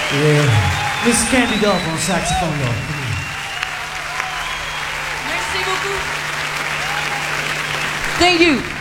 Yeah. Miss Candy Dolph on saxophone, y'all. Merci beaucoup. Thank you.